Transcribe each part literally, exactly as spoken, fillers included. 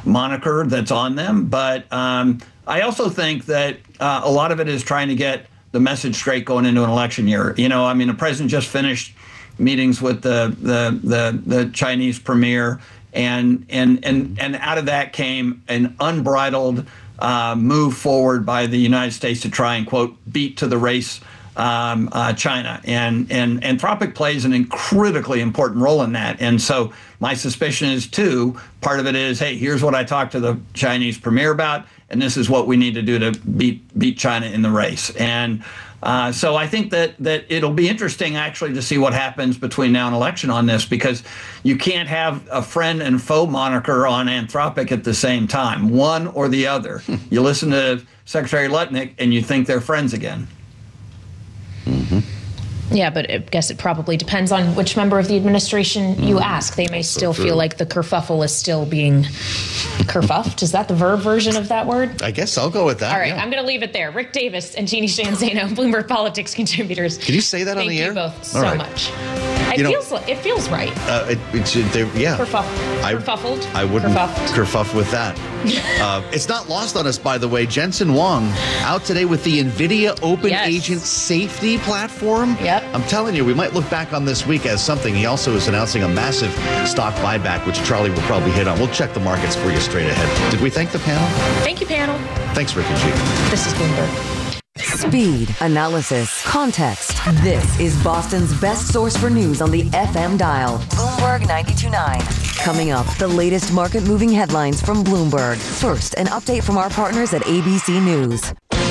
moniker that's on them. But um, I also think that uh, a lot of it is trying to get the message straight going into an election year. You know, I mean, the president just finished meetings with the the the, the Chinese premier, and and and and out of that came an unbridled uh, move forward by the United States to try and, quote, beat to the race um, uh, China. And and Anthropic plays an critically important role in that. And so my suspicion is, too, part of it is, hey, here's what I talked to the Chinese premier about, and this is what we need to do to beat beat China in the race. And Uh, so I think that that it'll be interesting, actually, to see what happens between now and election on this, because you can't have a friend and foe moniker on Anthropic at the same time, one or the other. You listen to Secretary Lutnick and you think they're friends again. Mm-hmm. Yeah, but I guess it probably depends on which member of the administration you ask. They may so still true. feel like the kerfuffle is still being kerfuffed. Is that the verb version of that word? I guess I'll go with that. All right, yeah. I'm going to leave it there. Rick Davis and Jeannie Shanzano, Bloomberg Politics contributors. Can you say that on the air? Thank you both so right. much. It You know, feels like, it feels right. Uh, it, it should, they, yeah. Kerfuff, I, kerfuffled. I wouldn't kerfuffed. kerfuff with that. uh, it's not lost on us, by the way. Jensen Huang out today with the NVIDIA Open Yes. Agent Safety Platform. Yep. I'm telling you, we might look back on this week as something. He also is announcing a massive stock buyback, which Charlie will probably hit on. We'll check the markets for you straight ahead. Did we thank the panel? Thank you, panel. Thanks, Rick and G. This is Bloomberg. Speed, analysis, context. This is Boston's best source for news on the F M dial. Bloomberg ninety-two point nine. Coming up, the latest market-moving headlines from Bloomberg. First, an update from our partners at A B C News.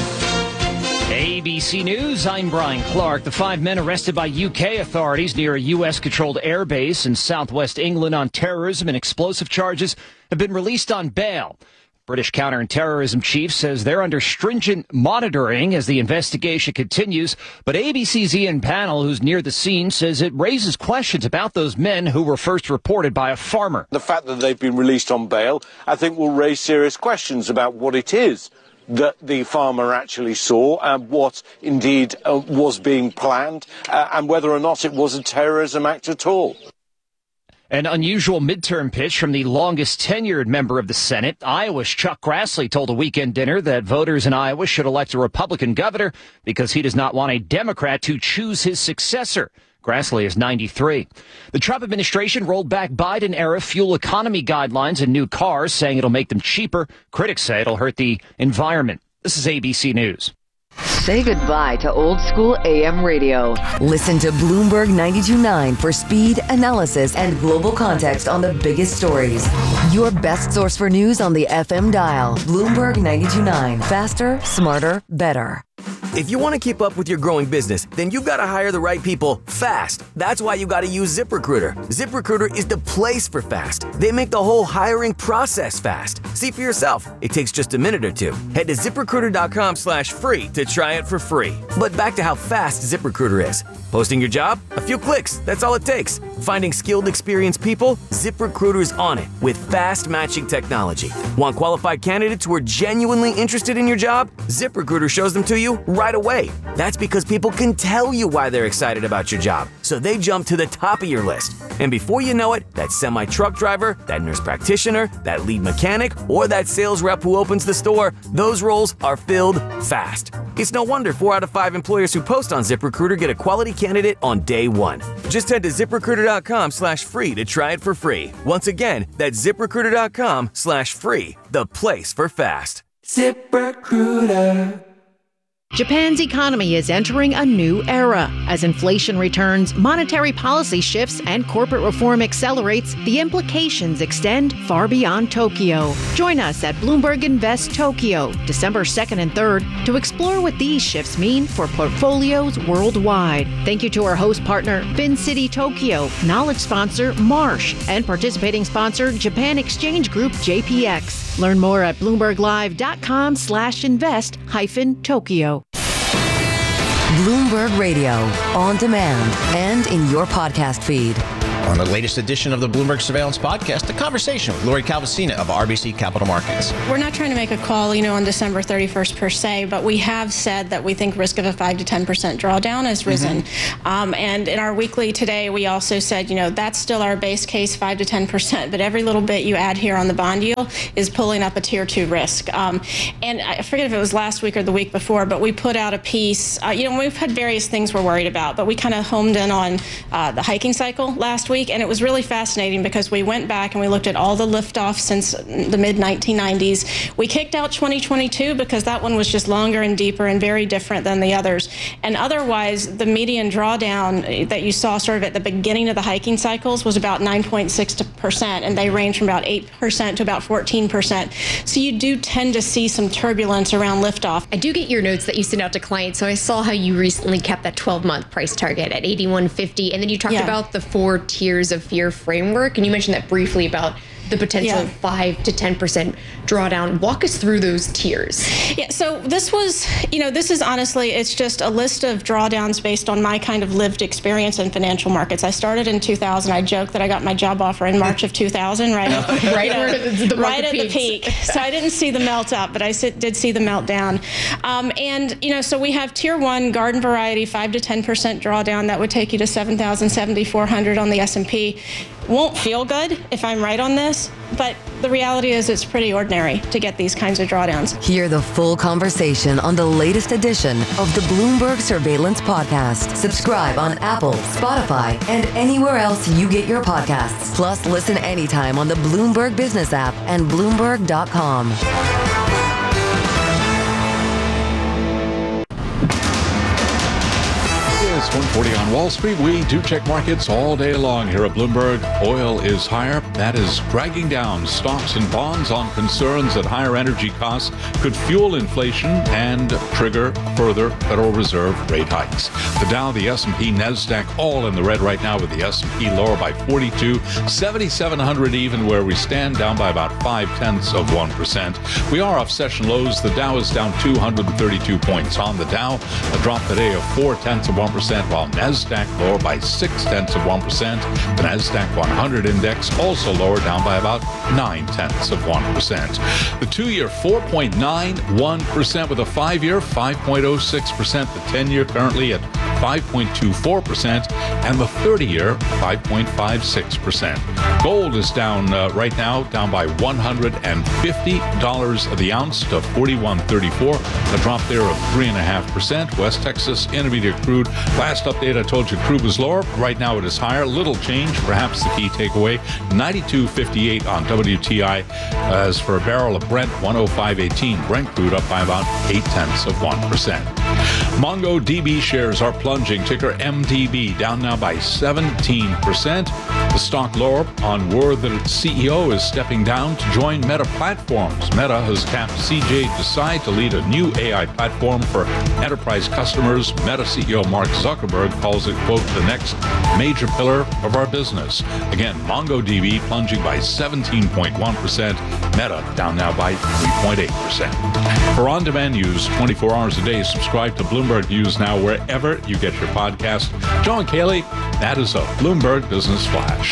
A B C News, I'm Brian Clark. The five men arrested by U K authorities near a U S-controlled airbase in southwest England on terrorism and explosive charges have been released on bail. British counter-terrorism chief says they're under stringent monitoring as the investigation continues, but A B C's Ian Pannell, who's near the scene, says it raises questions about those men who were first reported by a farmer. The fact that they've been released on bail, I think, will raise serious questions about what it is that the farmer actually saw and what indeed uh, was being planned uh, and whether or not it was a terrorism act at all. An unusual midterm pitch from the longest tenured member of the Senate. Iowa's Chuck Grassley told a weekend dinner that voters in Iowa should elect a Republican governor because he does not want a Democrat to choose his successor. Grassley is ninety-three. The Trump administration rolled back Biden-era fuel economy guidelines in new cars, saying it'll make them cheaper. Critics say it'll hurt the environment. This is A B C News. Say goodbye to old school A M radio. Listen to Bloomberg ninety-two point nine for speed, analysis, and global context on the biggest stories. Your best source for news on the F M dial. Bloomberg ninety-two point nine. Faster, smarter, better. If you want to keep up with your growing business, then you've got to hire the right people fast. That's why you got to use ZipRecruiter. ZipRecruiter is the place for fast. They make the whole hiring process fast. See for yourself. It takes just a minute or two. Head to ZipRecruiter.com slash free to try it for free. But back to how fast ZipRecruiter is. Posting your job? A few clicks. That's all it takes. Finding skilled, experienced people? ZipRecruiter's on it with fast matching technology. Want qualified candidates who are genuinely interested in your job? ZipRecruiter shows them to you right away. That's because people can tell you why they're excited about your job, so they jump to the top of your list. And before you know it, that semi-truck driver, that nurse practitioner, that lead mechanic, or that sales rep who opens the store, those roles are filled fast. It's no wonder four out of five employers who post on ZipRecruiter get a quality candidate on day one. Just head to ZipRecruiter.com slash free to try it for free. Once again, that's ZipRecruiter.com slash free, the place for fast. ZipRecruiter. Japan's economy is entering a new era. As inflation returns, monetary policy shifts, and corporate reform accelerates, the implications extend far beyond Tokyo. Join us at Bloomberg Invest Tokyo, December second and third, to explore what these shifts mean for portfolios worldwide. Thank you to our host partner, FinCity Tokyo, knowledge sponsor, Marsh, and participating sponsor, Japan Exchange Group, J P X. Learn more at BloombergLive.com slash invest hyphen Tokyo. Bloomberg Radio, on demand and in your podcast feed. On the latest edition of the Bloomberg Surveillance Podcast, a conversation with Lori Calvasina of R B C Capital Markets. We're not trying to make a call, you know, on December thirty-first per se, but we have said that we think risk of a five to ten percent drawdown has risen. Mm-hmm. Um, and in our weekly today, we also said, you know, that's still our base case, five to ten percent, but every little bit you add here on the bond yield is pulling up a tier two risk. Um, and I forget if it was last week or the week before, but we put out a piece, uh, you know, we've had various things we're worried about, but we kind of homed in on uh, the hiking cycle last week. And it was really fascinating because we went back and we looked at all the liftoffs since the mid nineteen nineties. We kicked out twenty twenty-two because that one was just longer and deeper and very different than the others. And otherwise, the median drawdown that you saw sort of at the beginning of the hiking cycles was about nine point six percent, and they range from about eight percent to about fourteen percent. So you do tend to see some turbulence around liftoff. I do get your notes that you send out to clients, so I saw how you recently kept that twelve-month price target at eighty-one fifty, and then you talked Yeah. about the four tiers of fear framework, and you mentioned that briefly about the potential Yeah. of five to ten percent drawdown. Walk us through those tiers. Yeah, so this was, you know, this is honestly, it's just a list of drawdowns based on my kind of lived experience in financial markets. I started in two thousand. I joke that I got my job offer in March of two thousand, right? Right where the- the right market at the peaks. peak. So I didn't see the melt up, but I sit, did see the meltdown. Um, and, you know, so we have tier one garden variety, five to ten percent drawdown. That would take you to seven thousand seventy-four hundred on the S and P. Won't feel good if I'm right on this, but the reality is it's pretty ordinary to get these kinds of drawdowns. Hear the full conversation on the latest edition of the Bloomberg Surveillance Podcast. Subscribe on Apple, Spotify, and anywhere else you get your podcasts. Plus, listen anytime on the Bloomberg Business app and Bloomberg dot com. It's one forty on Wall Street. We do check markets all day long here at Bloomberg. Oil is higher. That is dragging down stocks and bonds on concerns that higher energy costs could fuel inflation and trigger further Federal Reserve rate hikes. The Dow, the S and P, NASDAQ all in the red right now, with the S and P lower by forty-two, seventy-seven hundred even where we stand, down by about five tenths of one percent. We are off session lows. The Dow is down two hundred thirty-two points. On the Dow, a drop today of four tenths of one percent, while NASDAQ lower by six tenths of one percent. The NASDAQ one hundred index also lower, down by about nine tenths of one percent. The two-year four point nine one percent, with a five-year five point oh six percent. The ten-year currently at five point two four percent, and the thirty-year five point five six percent. Gold is down uh, right now, down by one hundred fifty dollars the ounce to forty-one thirty-four. A drop there of three point five percent. West Texas Intermediate crude. Last update, I told you crude was lower. Right now it is higher. Little change, perhaps the key takeaway. ninety-two fifty-eight on W T I. As for a barrel of Brent, one oh five eighteen. Brent crude up by about eight tenths of one percent. MongoDB shares are plunging. Ticker M D B down now by seventeen percent. The stock lower on word that its C E O is stepping down to join Meta Platforms. Meta has tapped C J Desai to lead a new A I platform for enterprise customers. Meta C E O Mark Zuckerberg calls it, quote, the next major pillar of our business. Again, MongoDB plunging by seventeen point one percent. Meta down now by three point eight percent. For on-demand news twenty-four hours a day, subscribe to Bloomberg News now wherever you get your podcast. John Cayley, that is a Bloomberg Business Flash.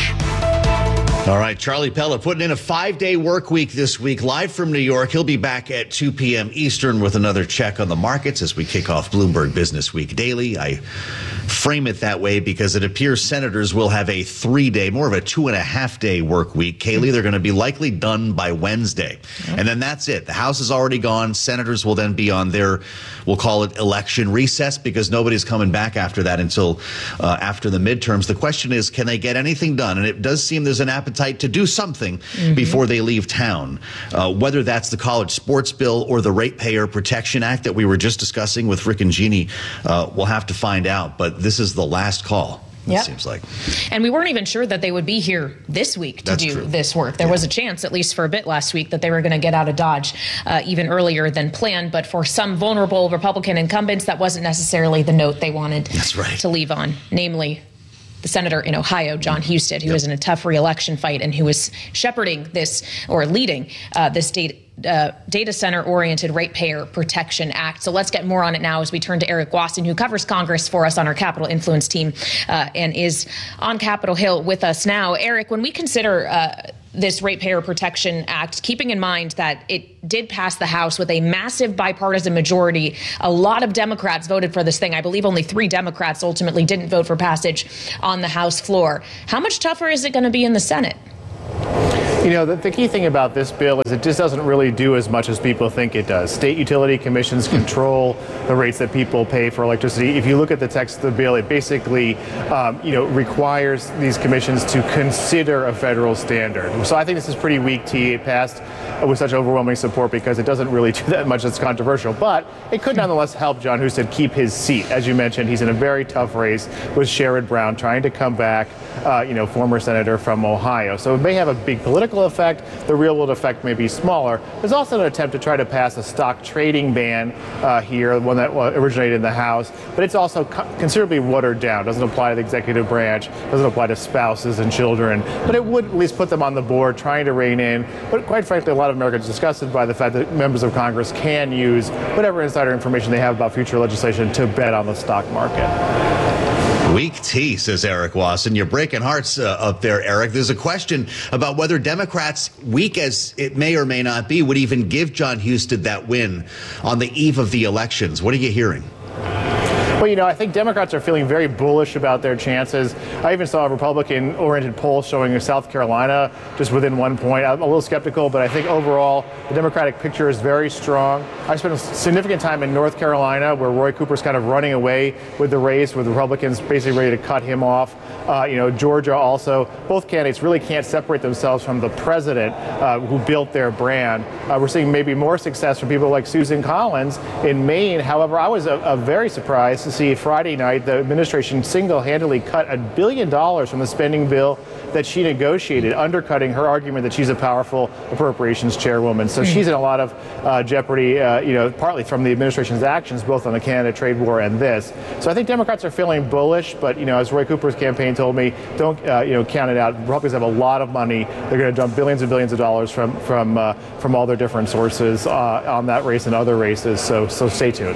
All right, Charlie Pella putting in a five-day work week this week, live from New York. He'll be back at two p.m. Eastern with another check on the markets as we kick off Bloomberg Business Week Daily. I frame it that way because it appears senators will have a three-day, more of a two-and-a-half-day work week. Kaylee, they're going to be likely done by Wednesday. Yep. And then that's it. The House is already gone. Senators will then be on their, we'll call it election recess, because nobody's coming back after that until uh, after the midterms. The question is, can they get anything done? And it does seem there's an appetite to do something mm-hmm. before they leave town, uh, whether that's the college sports bill or the Ratepayer Protection Act that we were just discussing with Rick and Jeannie. Uh, we'll have to find out, but this is the last call. It yep. seems like. And we weren't even sure that they would be here this week to That's do true. this work. There yeah. was a chance, at least for a bit last week, that they were going to get out of Dodge uh, even earlier than planned. But for some vulnerable Republican incumbents, that wasn't necessarily the note they wanted That's right. to leave on, namely the senator in Ohio, John Husted, who yep. was in a tough re-election fight and who was shepherding this or leading uh, this data, uh, data center-oriented ratepayer protection act. So let's get more on it now as we turn to Eric Wasson, who covers Congress for us on our Capitol Influence team uh, and is on Capitol Hill with us now. Eric, when we consider uh, this Ratepayer Protection Act, keeping in mind that it did pass the House with a massive bipartisan majority. A lot of Democrats voted for this thing. I believe only three Democrats ultimately didn't vote for passage on the House floor. How much tougher is it going to be in the Senate? You know, the, the key thing about this bill is it just doesn't really do as much as people think it does. State utility commissions control the rates that people pay for electricity. If you look at the text of the bill, it basically, um, you know, requires these commissions to consider a federal standard. So I think this is pretty weak tea. It passed with such overwhelming support because it doesn't really do that much that's controversial. But it could nonetheless help John Husted keep his seat. As you mentioned, he's in a very tough race with Sherrod Brown trying to come back, uh, you know, former senator from Ohio. So it may have a big political effect. The real world effect may be smaller. There's also an attempt to try to pass a stock trading ban uh, here, one that originated in the House, but it's also co- considerably watered down. Doesn't apply to the executive branch, doesn't apply to spouses and children, but it would at least put them on the board trying to rein in. But quite frankly, a lot of Americans are disgusted by the fact that members of Congress can use whatever insider information they have about future legislation to bet on the stock market. Weak tea, says Eric Wasson. You're breaking hearts uh, up there, Eric. There's a question about whether Democrats, weak as it may or may not be, would even give John Husted that win on the eve of the elections. What are you hearing? Well, you know, I think Democrats are feeling very bullish about their chances. I even saw a Republican-oriented poll showing South Carolina just within one point. I'm a little skeptical, but I think overall the Democratic picture is very strong. I spent a significant time in North Carolina where Roy Cooper's kind of running away with the race, with the Republicans basically ready to cut him off. Uh, you know, Georgia also. Both candidates really can't separate themselves from the president uh, who built their brand. Uh, we're seeing maybe more success from people like Susan Collins in Maine. However, I was a, a very surprised to see Friday night the administration single-handedly cut a billion dollars from the spending bill that she negotiated, undercutting her argument that she's a powerful appropriations chairwoman. So she's in a lot of uh, jeopardy, uh, you know, partly from the administration's actions, both on the Canada trade war and this. So I think Democrats are feeling bullish, but, you know, as Roy Cooper's campaign told me, don't, uh, you know, count it out. Republicans have a lot of money. They're going to dump billions and billions of dollars from from uh, from all their different sources uh, on that race and other races. So so stay tuned.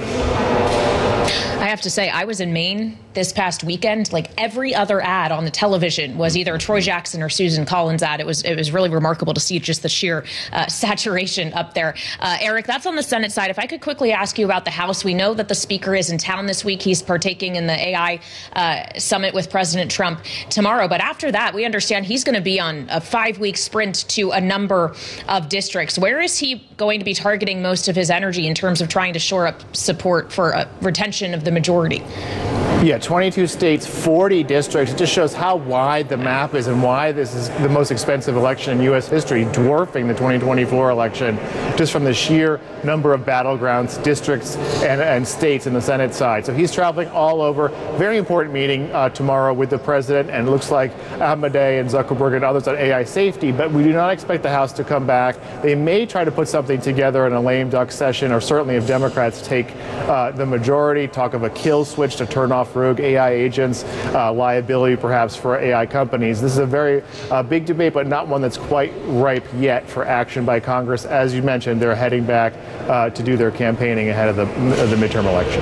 I have to say, I was in Maine this past weekend. Like every other ad on the television was either a Troy Jackson or Susan Collins ad. It was it was really remarkable to see just the sheer uh, saturation up there. Uh, Eric, that's on the Senate side. If I could quickly ask you about the House, we know that the Speaker is in town this week. He's partaking in the A I uh, summit with President Trump tomorrow. But after that, we understand he's going to be on a five-week sprint to a number of districts. Where is he going to be targeting most of his energy in terms of trying to shore up support for uh, retention of the majority? Yeah, twenty-two states, forty districts. It just shows how wide the map is and why this is the most expensive election in U S history, dwarfing the twenty twenty-four election, just from the sheer number of battlegrounds, districts, and, and states in the Senate side. So he's traveling all over. Very important meeting uh, tomorrow with the president, and it looks like Ahmadeh and Zuckerberg and others on A I safety, but we do not expect the House to come back. They may try to put something together in a lame duck session, or certainly if Democrats take uh, the majority, talk of a kill switch to turn off rogue A I agents, uh, liability perhaps for A I companies. This is a very uh, big debate, but not one that's quite ripe yet for action by Congress. As you mentioned, they're heading back uh, to do their campaigning ahead of the, of the midterm election.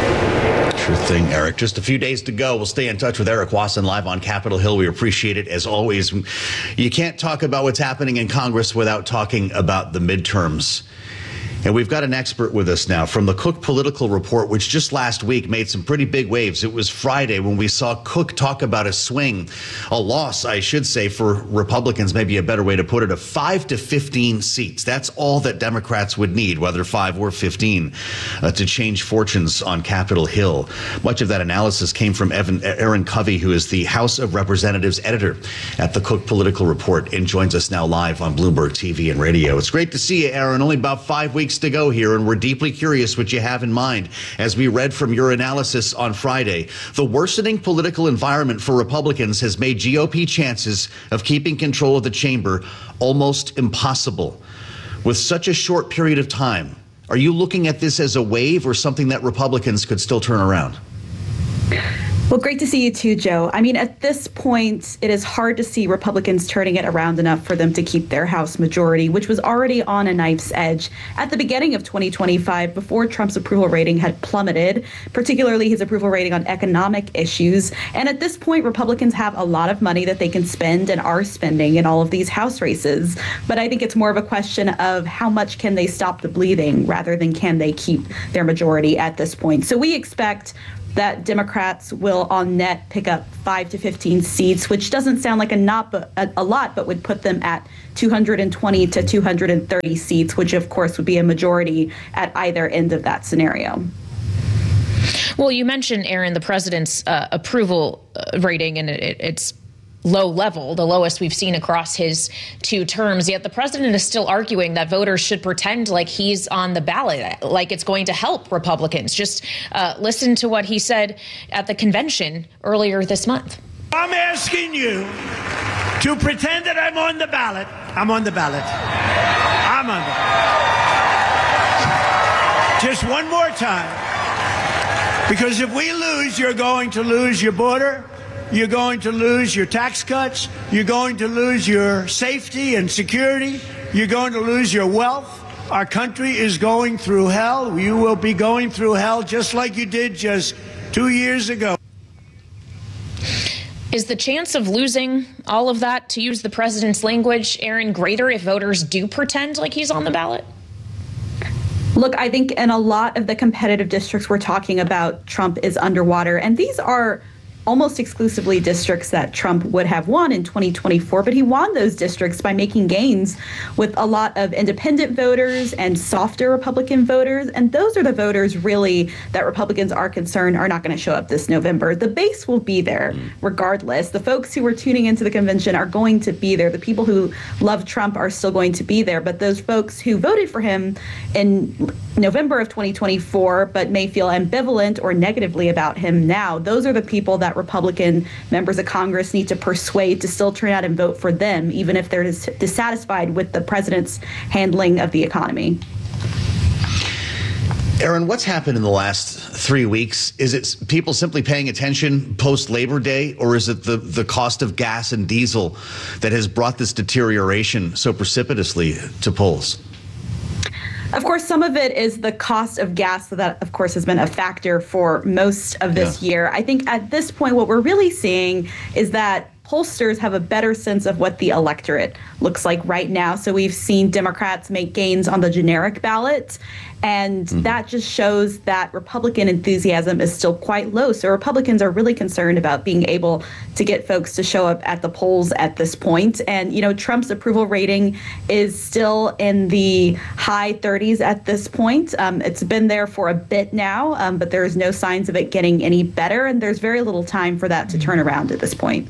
Sure thing, Eric. Just a few days to go. We'll stay in touch with Eric Wasson live on Capitol Hill. We appreciate it as always. You can't talk about what's happening in Congress without talking about the midterms. And we've got an expert with us now from the Cook Political Report, which just last week made some pretty big waves. It was Friday when we saw Cook talk about a swing, a loss, I should say, for Republicans, maybe a better way to put it, of five to fifteen seats. That's all that Democrats would need, whether five or fifteen, uh, to change fortunes on Capitol Hill. Much of that analysis came from Evan, Aaron Covey, who is the House of Representatives editor at the Cook Political Report and joins us now live on Bloomberg T V and radio. It's great to see you, Aaron. Only about five weeks to go here, and we're deeply curious what you have in mind. As we read from your analysis on Friday, the worsening political environment for Republicans has made G O P chances of keeping control of the chamber almost impossible. With such a short period of time, are you looking at this as a wave or something that Republicans could still turn around? Well, great to see you too, Joe. I mean, at this point, it is hard to see Republicans turning it around enough for them to keep their House majority, which was already on a knife's edge at the beginning of twenty twenty-five, before Trump's approval rating had plummeted, particularly his approval rating on economic issues. And at this point, Republicans have a lot of money that they can spend and are spending in all of these House races. But I think it's more of a question of how much can they stop the bleeding rather than can they keep their majority at this point. So we expect that Democrats will on net pick up five to fifteen seats, which doesn't sound like a not but a, a lot, but would put them at two hundred twenty to two hundred thirty seats, which of course would be a majority at either end of that scenario. Well, you mentioned, Aaron, the president's uh, approval uh, rating, and it, it's low level, the lowest we've seen across his two terms. Yet the president is still arguing that voters should pretend like he's on the ballot, like it's going to help Republicans. Just uh, listen to what he said at the convention earlier this month. I'm asking you to pretend that I'm on the ballot. I'm on the ballot. I'm on the ballot. Just one more time. Because if we lose, you're going to lose your border. You're going to lose your tax cuts. You're going to lose your safety and security. You're going to lose your wealth. Our country is going through hell. You will be going through hell just like you did just two years ago. Is the chance of losing all of that, to use the president's language, Aaron, greater if voters do pretend like he's on the ballot? Look, I think in a lot of the competitive districts we're talking about, Trump is underwater. And these are almost exclusively districts that Trump would have won in twenty twenty-four, but he won those districts by making gains with a lot of independent voters and softer Republican voters. And those are the voters really that Republicans are concerned are not going to show up this November. The base will be there regardless. The folks who were tuning into the convention are going to be there. The people who love Trump are still going to be there. But those folks who voted for him in November of twenty twenty-four, but may feel ambivalent or negatively about him now, those are the people that Republican members of Congress need to persuade to still turn out and vote for them, even if they're dis- dissatisfied with the president's handling of the economy. Aaron, what's happened in the last three weeks? Is it people simply paying attention post-Labor Day, or is it the, the cost of gas and diesel that has brought this deterioration so precipitously to polls? Of course, some of it is the cost of gas. So that, of course, has been a factor for most of this yeah. year. I think at this point, what we're really seeing is that pollsters have a better sense of what the electorate looks like right now. So we've seen Democrats make gains on the generic ballot, and mm-hmm. that just shows that Republican enthusiasm is still quite low. So Republicans are really concerned about being able to get folks to show up at the polls at this point. And, you know, Trump's approval rating is still in the high thirties at this point. Um, it's been there for a bit now, um, but there's no signs of it getting any better. And there's very little time for that to turn around at this point.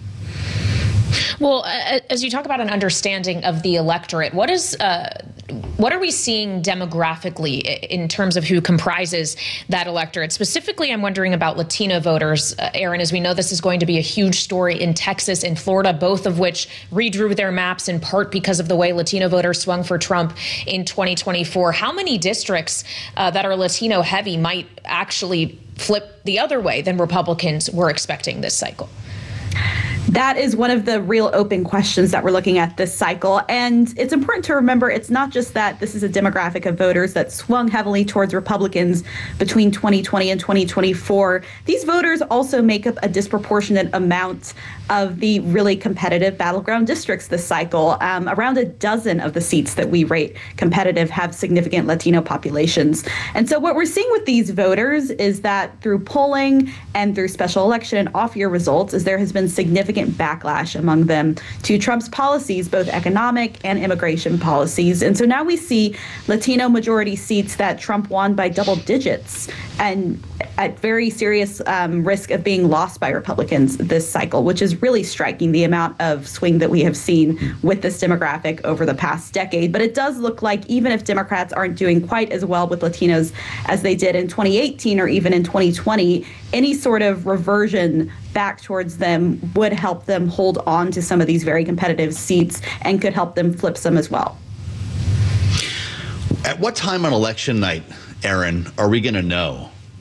Well, as you talk about an understanding of the electorate, what is uh, what are we seeing demographically in terms of who comprises that electorate? Specifically, I'm wondering about Latino voters. Uh, Aaron, as we know, this is going to be a huge story in Texas and Florida, both of which redrew their maps in part because of the way Latino voters swung for Trump in twenty twenty-four. How many districts uh, that are Latino heavy might actually flip the other way than Republicans were expecting this cycle? That is one of the real open questions that we're looking at this cycle. And it's important to remember it's not just that this is a demographic of voters that swung heavily towards Republicans between twenty twenty and twenty twenty-four. These voters also make up a disproportionate amount of the really competitive battleground districts this cycle. Um, around a dozen of the seats that we rate competitive have significant Latino populations. And so what we're seeing with these voters is that through polling and through special election and off-year results is there has been significant backlash among them to Trump's policies, both economic and immigration policies. And so now we see Latino majority seats that Trump won by double digits and at very serious um, risk of being lost by Republicans this cycle, which is really striking, the amount of swing that we have seen with this demographic over the past decade. But it does look like even if Democrats aren't doing quite as well with Latinos as they did in twenty eighteen or even in twenty twenty, any sort of reversion back towards them would help them hold on to some of these very competitive seats and could help them flip some as well. At what time on election night, Aaron, are we going to know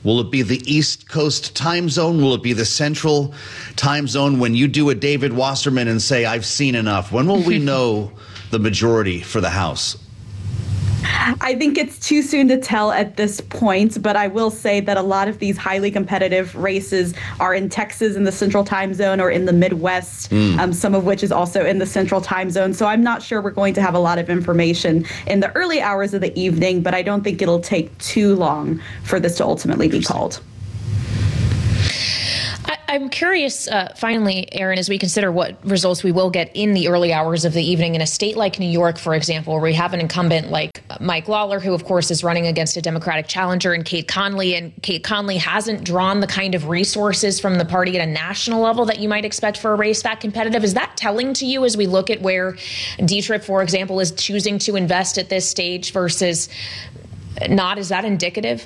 Will it be the East Coast time zone? Will it be the Central time zone? When you do a David Wasserman and say, I've seen enough, when will we know the majority for the House? I think it's too soon to tell at this point, but I will say that a lot of these highly competitive races are in Texas in the Central Time Zone or in the Midwest, mm. um, some of which is also in the Central Time Zone. So I'm not sure we're going to have a lot of information in the early hours of the evening, but I don't think it'll take too long for this to ultimately be called. I'm curious, uh, finally, Aaron, as we consider what results we will get in the early hours of the evening in a state like New York, for example, where we have an incumbent like Mike Lawler, who, of course, is running against a Democratic challenger, and Kate Conley. And Kate Conley hasn't drawn the kind of resources from the party at a national level that you might expect for a race that competitive. Is that telling to you as we look at where D T R I P, for example, is choosing to invest at this stage versus not? Is that indicative?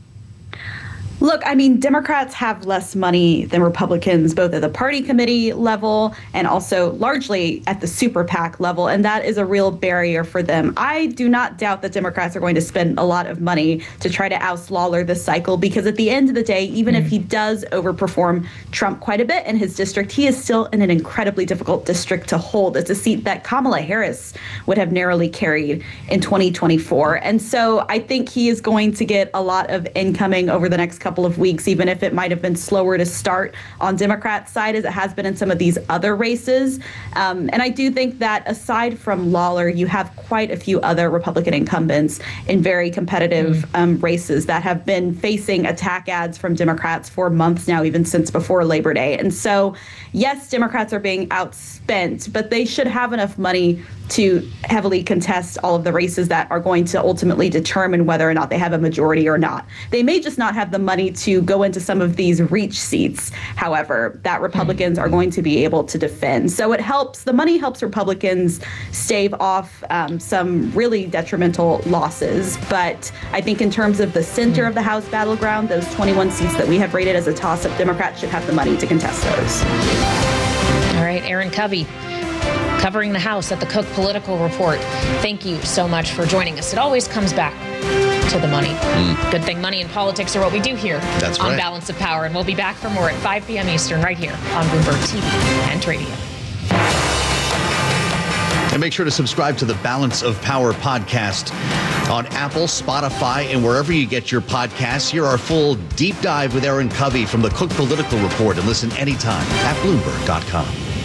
Look, I mean, Democrats have less money than Republicans, both at the party committee level and also largely at the super PAC level, and that is a real barrier for them. I do not doubt that Democrats are going to spend a lot of money to try to oust Lawler this cycle, because at the end of the day, even mm. if he does overperform Trump quite a bit in his district, he is still in an incredibly difficult district to hold. It's a seat that Kamala Harris would have narrowly carried in twenty twenty-four. And so I think he is going to get a lot of incoming over the next couple couple of weeks, even if it might have been slower to start on Democrats' side as it has been in some of these other races. Um, and I do think that aside from Lawler, you have quite a few other Republican incumbents in very competitive mm. um, races that have been facing attack ads from Democrats for months now, even since before Labor Day. And so, yes, Democrats are being outspent, but they should have enough money to heavily contest all of the races that are going to ultimately determine whether or not they have a majority or not. They may just not have the money to go into some of these reach seats, however, that Republicans are going to be able to defend. So it helps, the money helps Republicans stave off um, some really detrimental losses. But I think in terms of the center of the House battleground, those twenty-one seats that we have rated as a toss-up, Democrats should have the money to contest those. All right, Aaron Covey, covering the House at the Cook Political Report. Thank you so much for joining us. It always comes back to the money. Mm. Good thing money and politics are what we do here That's on right. Balance of Power. And we'll be back for more at five p.m. Eastern right here on Bloomberg T V and radio. And make sure to subscribe to the Balance of Power podcast on Apple, Spotify, and wherever you get your podcasts. Hear our full deep dive with Aaron Covey from the Cook Political Report, and listen anytime at Bloomberg dot com.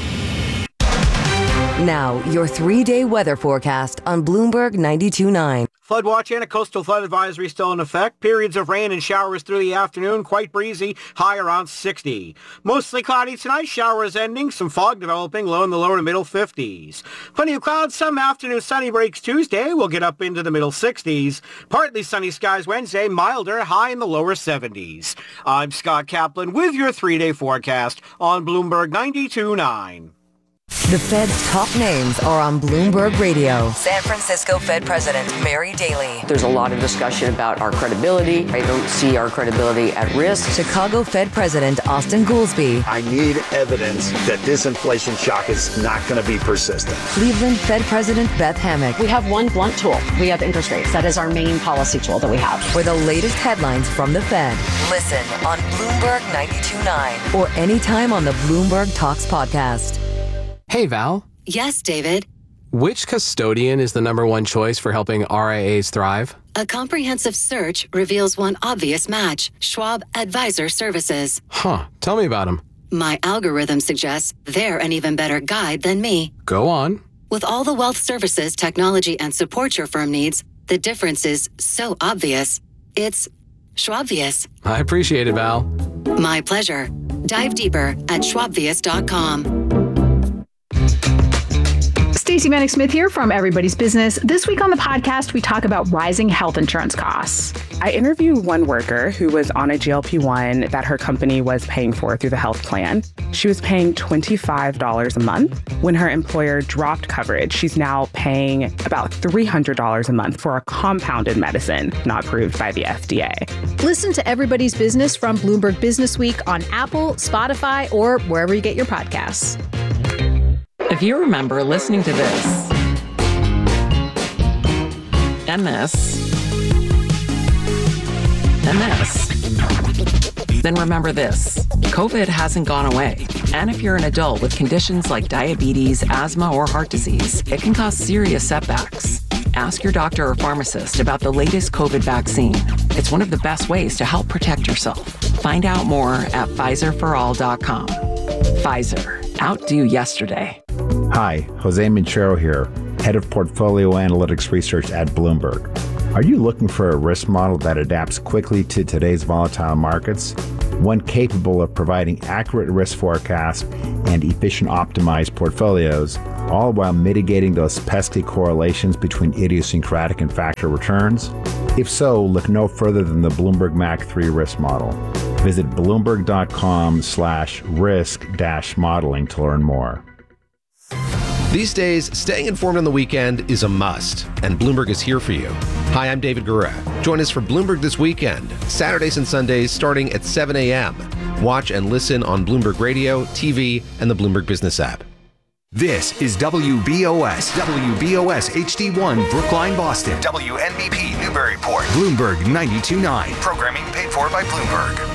Now, your three-day weather forecast on Bloomberg ninety-two point nine. Flood watch and a coastal flood advisory still in effect. Periods of rain and showers through the afternoon, quite breezy, high around sixty. Mostly cloudy tonight, showers ending, some fog developing, low in the lower to middle fifties. Plenty of clouds, some afternoon sunny breaks Tuesday, we'll get up into the middle sixties. Partly sunny skies Wednesday, milder, high in the lower seventies. I'm Scott Kaplan with your three-day forecast on Bloomberg ninety-two point nine. The Fed's top names are on Bloomberg Radio. San Francisco Fed President Mary Daly. There's a lot of discussion about our credibility. I don't see our credibility at risk. Chicago Fed President Austin Goolsbee. I need evidence that this inflation shock is not going to be persistent. Cleveland Fed President Beth Hammack. We have one blunt tool. We have interest rates. That is our main policy tool that we have. For the latest headlines from the Fed, listen on Bloomberg ninety-two point nine or anytime on the Bloomberg Talks podcast. Hey, Val. Yes, David. Which custodian is the number one choice for helping R I As thrive? A comprehensive search reveals one obvious match: Schwab Advisor Services. Huh. Tell me about them. My algorithm suggests they're an even better guide than me. Go on. With all the wealth services, technology, and support your firm needs, the difference is so obvious. It's Schwabvious. I appreciate it, Val. My pleasure. Dive deeper at schwabvious dot com. Stacey Vanek Smith here from Everybody's Business. This week on the podcast, we talk about rising health insurance costs. I interviewed one worker who was on a G L P one that her company was paying for through the health plan. She was paying twenty-five dollars a month. When her employer dropped coverage, she's now paying about three hundred dollars a month for a compounded medicine not approved by the F D A. Listen to Everybody's Business from Bloomberg Business Week on Apple, Spotify, or wherever you get your podcasts. If you remember listening to this, and this, and this, then remember this: COVID hasn't gone away. And if you're an adult with conditions like diabetes, asthma, or heart disease, it can cause serious setbacks. Ask your doctor or pharmacist about the latest COVID vaccine. It's one of the best ways to help protect yourself. Find out more at Pfizer for all dot com. Pfizer. Outdo yesterday. Hi, Jose Minchero here, Head of Portfolio Analytics Research at Bloomberg. Are you looking for a risk model that adapts quickly to today's volatile markets? One capable of providing accurate risk forecasts and efficient optimized portfolios, all while mitigating those pesky correlations between idiosyncratic and factor returns? If so, look no further than the Bloomberg M A C three risk model. Visit bloomberg.com slash risk dash modeling to learn more. These days, staying informed on the weekend is a must, and Bloomberg is here for you. Hi, I'm David Gura. Join us for Bloomberg This Weekend, Saturdays and Sundays starting at seven a.m. Watch and listen on Bloomberg Radio, T V, and the Bloomberg Business app. This is W B O S, W B O S H D one, Brookline, Boston. W N B P, Newburyport. Bloomberg ninety-two point nine. Programming paid for by Bloomberg.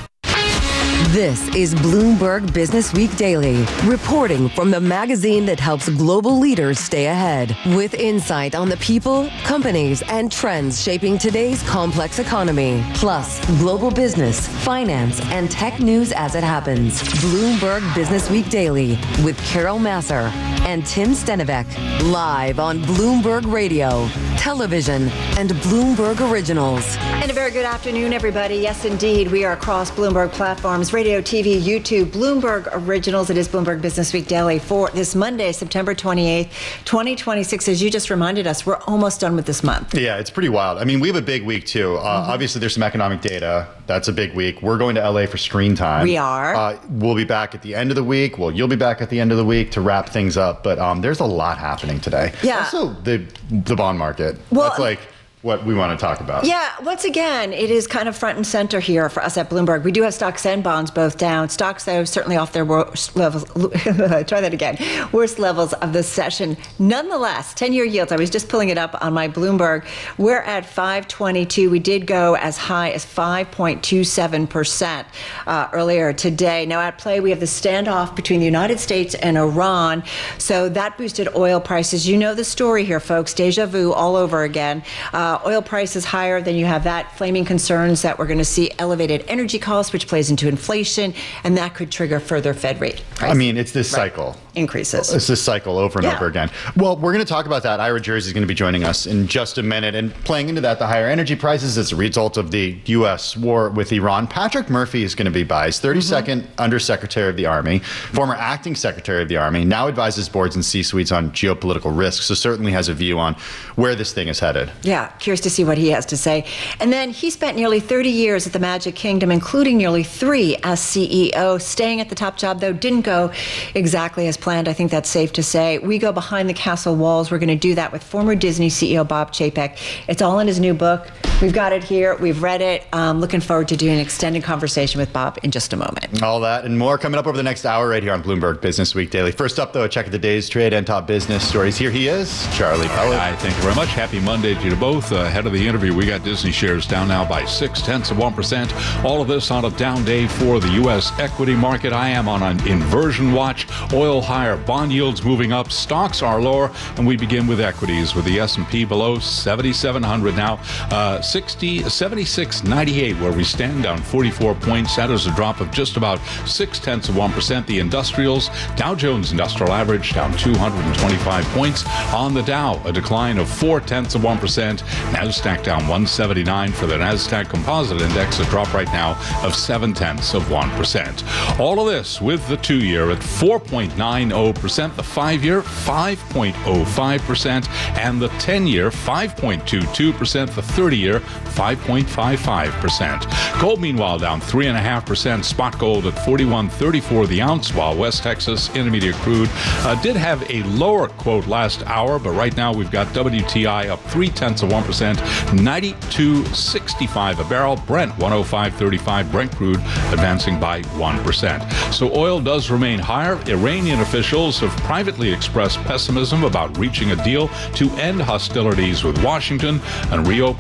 This is Bloomberg Business Week Daily, reporting from the magazine that helps global leaders stay ahead, with insight on the people, companies, and trends shaping today's complex economy, plus global business, finance, and tech news as it happens. Bloomberg Business Week Daily with Carol Masser and Tim Stenivek, live on Bloomberg Radio, television, and Bloomberg Originals. And a very good afternoon, everybody. Yes, indeed, we are across Bloomberg platforms, radio, T V, YouTube, Bloomberg Originals. It is Bloomberg Business Week Daily for this Monday, September twenty-eighth, twenty twenty-six. As you just reminded us, we're almost done with this month. Yeah, it's pretty wild. I mean, we have a big week, too. Uh, mm-hmm. Obviously, there's some economic data. That's a big week. We're going to L A for Screen Time. We are. Uh, we'll be back at the end of the week. Well, you'll be back at the end of the week to wrap things up. But um, there's a lot happening today. Yeah. Also, the the bond market. Well, That's like what we want to talk about. Yeah, once again, it is kind of front and center here for us at Bloomberg. We do have stocks and bonds both down. Stocks, though, certainly off their worst levels. Try that again. Worst levels of the session. Nonetheless, ten-year yields, I was just pulling it up on my Bloomberg. We're at five twenty-two. We did go as high as five point two seven percent uh, earlier today. Now, at play, we have the standoff between the United States and Iran. So that boosted oil prices. You know the story here, folks. Deja vu all over again. Uh, Uh, oil prices higher, then you have that flaming concerns that we're going to see elevated energy costs, which plays into inflation, and that could trigger further Fed rate price. I mean, it's this right. cycle. Increases. It's this cycle over and yeah. over again. Well, we're going to talk about that. Ira Jersey is going to be joining us in just a minute. And playing into that, the higher energy prices as a result of the U S war with Iran. Patrick Murphy is going to be by. He's thirty-second mm-hmm. Undersecretary of the Army, former acting Secretary of the Army, now advises boards and C-suites on geopolitical risks, so certainly has a view on where this thing is headed. Yeah, curious to see what he has to say. And then he spent nearly thirty years at the Magic Kingdom, including nearly three as C E O. Staying at the top job, though, didn't go exactly as planned. I think that's safe to say. We go behind the castle walls. We're going to do that with former Disney C E O Bob Chapek. It's all in his new book. We've got it here. We've read it. Um, looking forward to doing an extended conversation with Bob in just a moment. All that and more coming up over the next hour right here on Bloomberg Business Week Daily. First up, though, a check of the day's trade and top business stories. Here he is, Charlie Pellet. Hi, thank you very much. Happy Monday to you both. Uh, ahead of the interview, we got Disney shares down now by six tenths of one percent. All of this on a down day for the U S equity market. I am on an inversion watch. Oil higher, bond yields moving up, stocks are lower, and we begin with equities with the S and P below seventy-seven hundred now, uh, sixty, seventy-six ninety-eight where we stand, down forty-four points. That is a drop of just about six tenths of one percent. The industrials, Dow Jones Industrial Average down two hundred twenty-five points. On the Dow, a decline of four tenths of one percent. NASDAQ down one seventy-nine for the NASDAQ Composite Index, a drop right now of seven tenths of one percent. All of this with the two-year at four point nine zero percent, the five-year five point zero five percent, and the ten-year five point two two percent, the thirty-year five point five five percent. Gold, meanwhile, down three point five percent. Spot gold at forty-one thirty-four the ounce, while West Texas Intermediate crude uh, did have a lower quote last hour, but right now we've got W T I up three tenths of one percent, ninety-two sixty-five a barrel. Brent one oh five thirty-five. Brent crude advancing by one percent. So oil does remain higher. Iranian officials have privately expressed pessimism about reaching a deal to end hostilities with Washington and reopen the Strait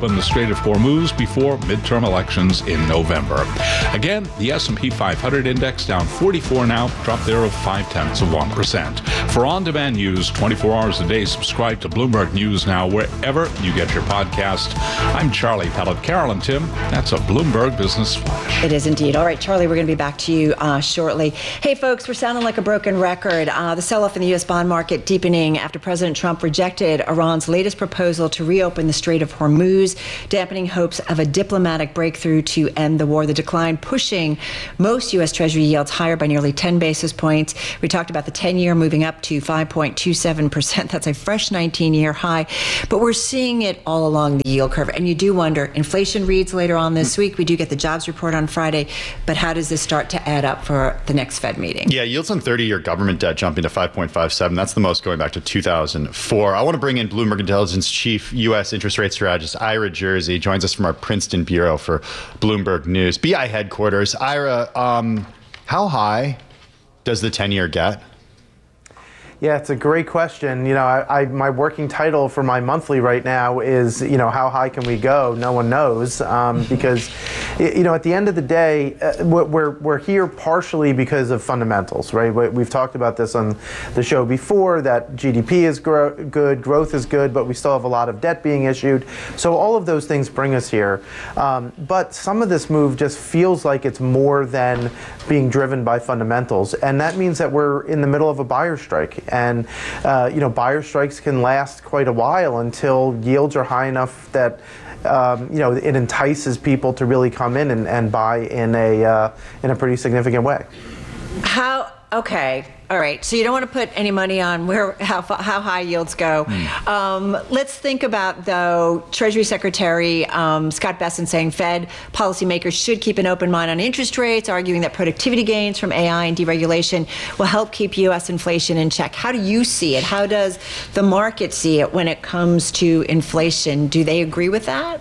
Strait of Hormuz before midterm elections in November. Again, the S and P five hundred index down forty-four now, drop there of five tenths of one percent. For on-demand news twenty-four hours a day, subscribe to Bloomberg News Now wherever you get your podcast. I'm Charlie Pellet. Carol and Tim, that's a Bloomberg Business Flash. It is indeed. All right, Charlie, we're going to be back to you uh, shortly. Hey, folks, we're sounding like a broken record. Uh, the sell-off in the U S bond market deepening after President Trump rejected Iran's latest proposal to reopen the Strait of Hormuz, dampening hopes of a diplomatic breakthrough to end the war. The decline pushing most U S Treasury yields higher by nearly ten basis points. We talked about the ten-year moving up to five point two seven percent. That's a fresh nineteen-year high. But we're seeing it all along the yield curve. And you do wonder, inflation reads later on this week. We do get the jobs report on Friday. But how does this start to add up for the next Fed meeting? Yeah, yields on thirty-year government debt jumping to five point five seven. That's the most going back to two thousand four. I want to bring in Bloomberg Intelligence Chief U S Interest Rate Strategist Ira Jersey. Joins us from our Princeton Bureau for Bloomberg News. B I headquarters. Ira, um, how high does the ten-year get? Yeah, it's a great question. You know, I, I my working title for my monthly right now is, you know, how high can we go? No one knows, um, because, you know, at the end of the day, uh, we're we're here partially because of fundamentals, right? We've talked about this on the show before, that G D P is gro- good, growth is good, but we still have a lot of debt being issued. So all of those things bring us here. Um, but some of this move just feels like it's more than being driven by fundamentals, and that means that we're in the middle of a buyer strike. And, uh, you know, buyer strikes can last quite a while until yields are high enough that, um, you know, it entices people to really come in and, and buy in a uh, in a pretty significant way. How? Okay. All right. So you don't want to put any money on where how how high yields go. Mm. Um, let's think about, though, Treasury Secretary um, Scott Bessent saying Fed policymakers should keep an open mind on interest rates, arguing that productivity gains from A I and deregulation will help keep U S inflation in check. How do you see it? How does the market see it when it comes to inflation? Do they agree with that?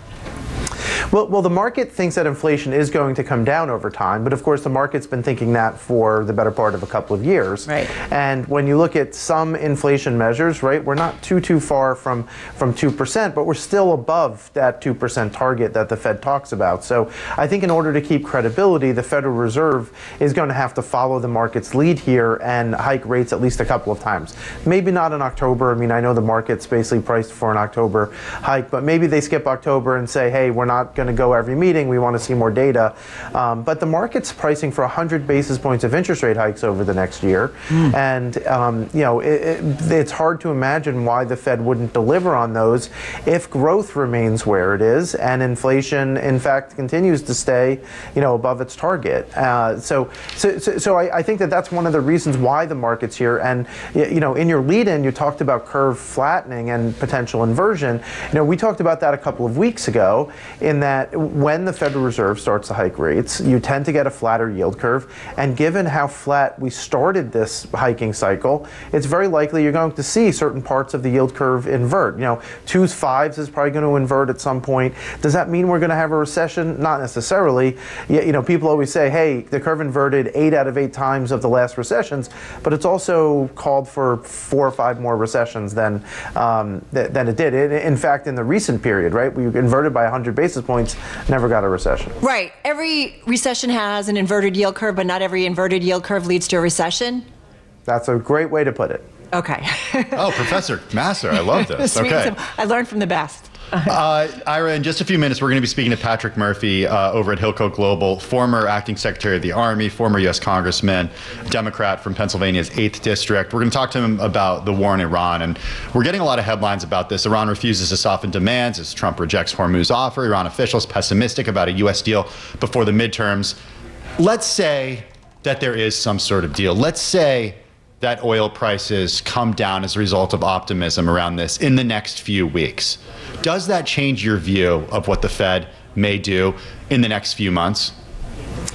Well, well, the market thinks that inflation is going to come down over time, but of course the market's been thinking that for the better part of a couple of years. Right. And when you look at some inflation measures, right, we're not too, too far from, from two percent, but we're still above that two percent target that the Fed talks about. So I think in order to keep credibility, the Federal Reserve is going to have to follow the market's lead here and hike rates at least a couple of times. Maybe not in October. I mean, I know the market's basically priced for an October hike, but maybe they skip October and say, hey, we're not going to go every meeting. We want to see more data. Um, but the market's pricing for one hundred basis points of interest rate hikes over the next year. Mm. And, um, you know, it, it, it's hard to imagine why the Fed wouldn't deliver on those if growth remains where it is and inflation, in fact, continues to stay, you know, above its target. Uh, so, so, so, so I, I think that that's one of the reasons why the market's here. And, you know, in your lead-in, you talked about curve flattening and potential inversion. You know, we talked about that a couple of weeks ago, in that when the Federal Reserve starts to hike rates, you tend to get a flatter yield curve. And given how flat we started this hiking cycle, it's very likely you're going to see certain parts of the yield curve invert. You know, twos, fives is probably going to invert at some point. Does that mean we're going to have a recession? Not necessarily. You know, people always say, hey, the curve inverted eight out of eight times of the last recessions, but it's also called for four or five more recessions than um, th- than it did. It, in fact, in the recent period, right, we inverted by one hundred basis points, never got a recession. Right. Every recession has an inverted yield curve, but not every inverted yield curve leads to a recession. That's a great way to put it. Okay. Oh, Professor Masser, I love this. Okay. I learned from the best. Uh, Ira, in just a few minutes, we're going to be speaking to Patrick Murphy uh, over at Hillco Global, former acting Secretary of the Army, former U S Congressman, Democrat from Pennsylvania's eighth District. We're going to talk to him about the war in Iran, and we're getting a lot of headlines about this. Iran refuses to soften demands as Trump rejects Hormuz offer. Iran officials pessimistic about a U S deal before the midterms. Let's say that there is some sort of deal. Let's say that oil prices come down as a result of optimism around this in the next few weeks. Does that change your view of what the Fed may do in the next few months?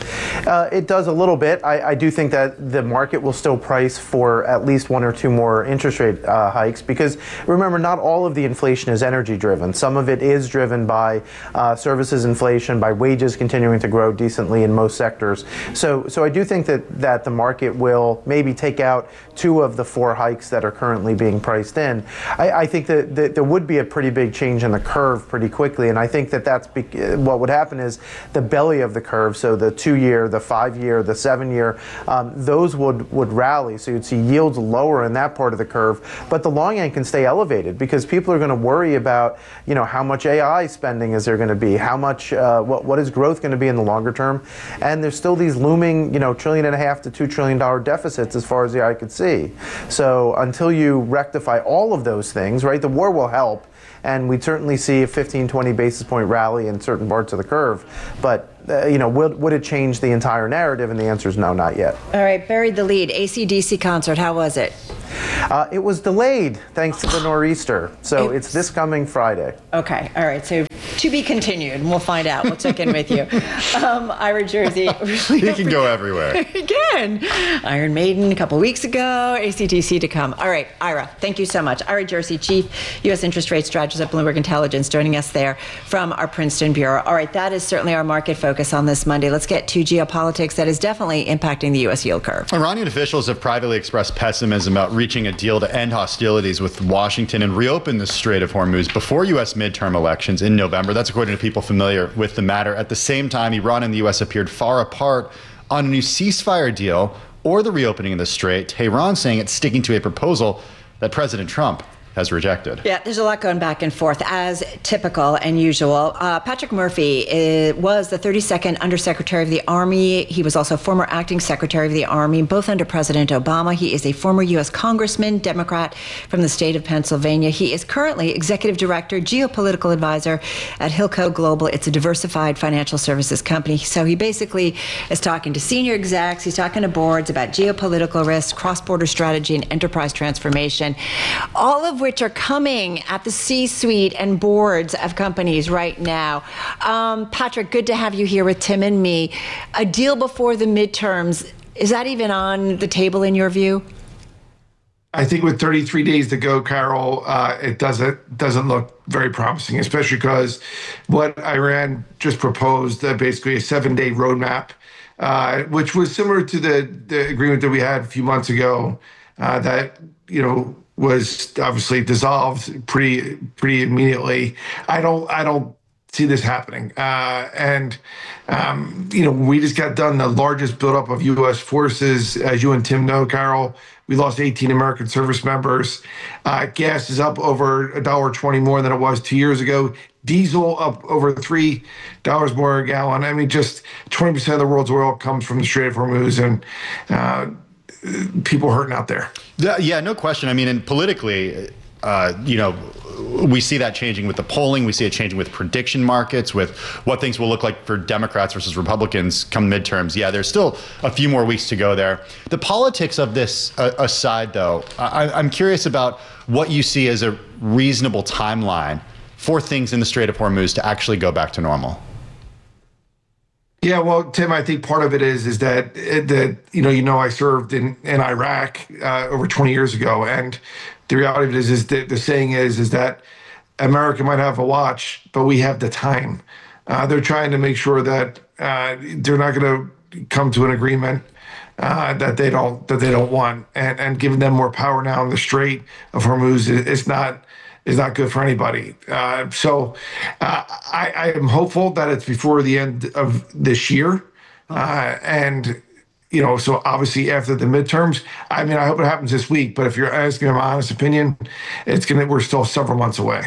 Uh, it does a little bit. I, I do think that the market will still price for at least one or two more interest rate uh, hikes because, remember, not all of the inflation is energy driven. Some of it is driven by uh, services inflation, by wages continuing to grow decently in most sectors. So, so I do think that, that the market will maybe take out two of the four hikes that are currently being priced in. I, I think that, that there would be a pretty big change in the curve pretty quickly, and I think that that's be- what would happen is the belly of the curve, so the two-year, the five-year, the seven-year, um, those would, would rally. So you'd see yields lower in that part of the curve, but the long end can stay elevated because people are going to worry about, you know, how much A I spending is there going to be, how much, uh, what, what is growth going to be in the longer term, and there's still these looming, you know, trillion and a half to two trillion dollar deficits as far as the eye could see. So until you rectify all of those things, right, the war will help. And we'd certainly see a fifteen, twenty basis point rally in certain parts of the curve. But, uh, you know, would, would it change the entire narrative? And the answer is no, not yet. All right, buried the lead. A C D C concert, how was it? Uh, it was delayed thanks to the nor'easter. So it's this coming Friday. Okay, all right. So to be continued, and we'll find out. We'll check in with you. Um, Ira Jersey. He can go everywhere. Again. Iron Maiden a couple weeks ago, A C D C to come. All right, Ira, thank you so much. Ira Jersey, Chief U S Interest Rate Strategist at Bloomberg Intelligence, joining us there from our Princeton Bureau. All right, that is certainly our market focus on this Monday. Let's get to geopolitics that is definitely impacting the U S yield curve. Iranian officials have privately expressed pessimism about reaching a deal to end hostilities with Washington and reopen the Strait of Hormuz before U S midterm elections in November. That's according to people familiar with the matter. At the same time, Iran and the U S appeared far apart on a new ceasefire deal or the reopening of the Strait. Tehran saying it's sticking to a proposal that President Trump has rejected. Yeah, there's a lot going back and forth, as typical and usual. Uh, Patrick Murphy uh, was the thirty-second Undersecretary of the Army. He was also former acting Secretary of the Army, both under President Obama. He is a former U S Congressman, Democrat from the state of Pennsylvania. He is currently Executive Director, Geopolitical Advisor at Hilco Global. It's a diversified financial services company. So he basically is talking to senior execs, he's talking to boards about geopolitical risks, cross-border strategy, and enterprise transformation, all of which which are coming at the C-suite and boards of companies right now. Um, Patrick, good to have you here with Tim and me. A deal before the midterms, is that even on the table in your view? I think with thirty-three days to go, Carol, uh, it doesn't doesn't look very promising, especially because what Iran just proposed, uh, basically a seven-day roadmap, uh, which was similar to the, the agreement that we had a few months ago, uh, that, you know, was obviously dissolved pretty pretty immediately. I don't I don't see this happening. Uh, and um, you know, we just got done the largest buildup of U S forces, as you and Tim know, Carol. We lost eighteen American service members. Uh, gas is up over one dollar twenty more than it was two years ago. Diesel up over three dollars more a gallon. I mean, just twenty percent of the world's oil comes from the Strait of Hormuz, and uh, people hurting out there. Yeah, no question. I mean, and politically, uh, you know, we see that changing with the polling. We see it changing with prediction markets, with what things will look like for Democrats versus Republicans come midterms. Yeah, there's still a few more weeks to go there. The politics of this uh, aside, though, I, I'm curious about what you see as a reasonable timeline for things in the Strait of Hormuz to actually go back to normal. Yeah, well, Tim, I think part of it is is that that you know you know I served in in Iraq uh, over twenty years ago, and the reality of it is is that the saying is is that America might have a watch, but we have the time. Uh, they're trying to make sure that uh, they're not going to come to an agreement uh, that they don't that they don't want, and and giving them more power now in the Strait of Hormuz is, is not. is not good for anybody. Uh, so uh, I, I am hopeful that it's before the end of this year. Uh, and, you know, so obviously after the midterms, I mean, I hope it happens this week, but if you're asking my honest opinion, it's going to, we're still several months away.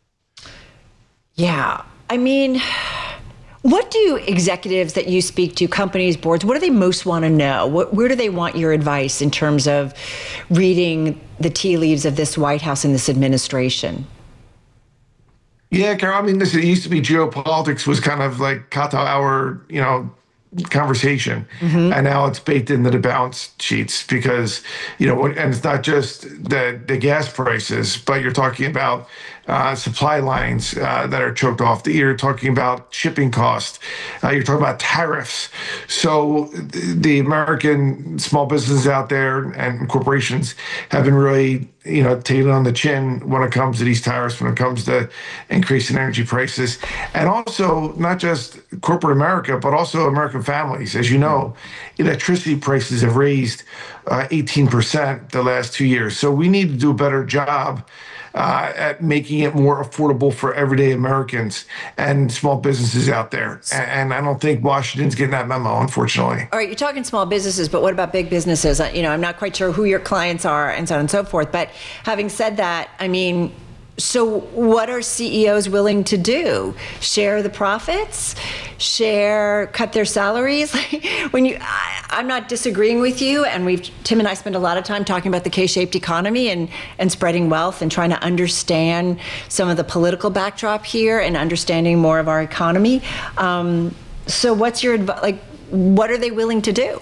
Yeah. I mean, what do executives that you speak to, companies, boards, what do they most want to know? What, where do they want your advice in terms of reading the tea leaves of this White House and this administration? Yeah, Carol, I mean, listen, it used to be geopolitics was kind of like kata hour, you know, conversation. Mm-hmm. And now it's baked into the balance sheets because, you know, and it's not just the, the gas prices, but you're talking about uh, supply lines uh, that are choked off. You're talking about shipping costs. Uh, you're talking about tariffs. So the American small businesses out there and corporations have been really, you know, taken on the chin when it comes to these tariffs, when it comes to increasing energy prices. And also not just corporate America, but also American families. As you know, electricity prices have raised uh, eighteen percent the last two years. So we need to do a better job Uh, at making it more affordable for everyday Americans and small businesses out there. And, and I don't think Washington's getting that memo, unfortunately. All right, you're talking small businesses, but what about big businesses? You know, I'm not quite sure who your clients are and so on and so forth. But having said that, I mean, so what are C E Os willing to do? Share the profits? Share, cut their salaries? When you, I, I'm not disagreeing with you, and we've Tim and I spend a lot of time talking about the K-shaped economy and and spreading wealth and trying to understand some of the political backdrop here and understanding more of our economy. Um, so, what's your advice? Like, what are they willing to do?